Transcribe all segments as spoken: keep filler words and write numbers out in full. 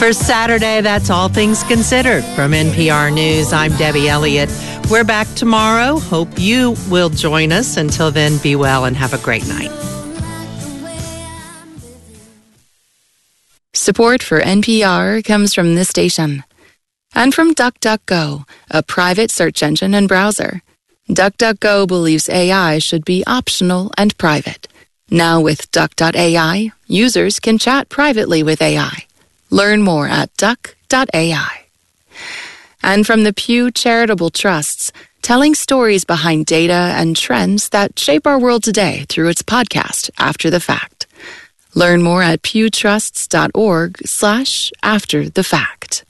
For Saturday, that's All Things Considered. From N P R News, I'm Debbie Elliott. We're back tomorrow. Hope you will join us. Until then, be well and have a great night. Support for N P R comes from this station and from DuckDuckGo, a private search engine and browser. DuckDuckGo believes A I should be optional and private. Now with Duck dot A I, users can chat privately with A I. Learn more at duck dot A I. And from the Pew Charitable Trusts, telling stories behind data and trends that shape our world today through its podcast, After the Fact. Learn more at pewtrusts.org slash after the fact.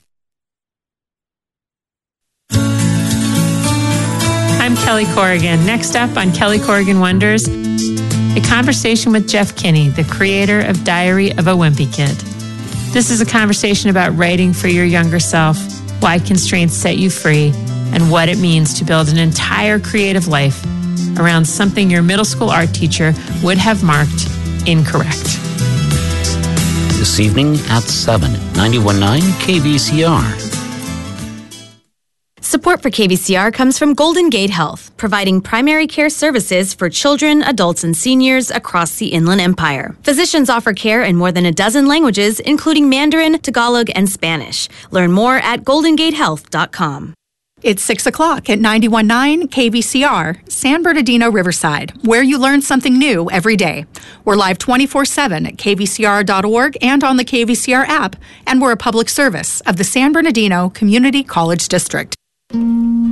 I'm Kelly Corrigan. Next up on Kelly Corrigan Wonders, a conversation with Jeff Kinney, the creator of Diary of a Wimpy Kid. This is a conversation about writing for your younger self, why constraints set you free, and what it means to build an entire creative life around something your middle school art teacher would have marked incorrect. This evening at seven, ninety-one point nine K V C R. Support for K V C R comes from Golden Gate Health, providing primary care services for children, adults, and seniors across the Inland Empire. Physicians offer care in more than a dozen languages, including Mandarin, Tagalog, and Spanish. Learn more at golden gate health dot com. It's six o'clock at ninety-one point nine K V C R, San Bernardino, Riverside, where you learn something new every day. We're live twenty-four seven at K V C R dot org and on the K V C R app, and we're a public service of the San Bernardino Community College District.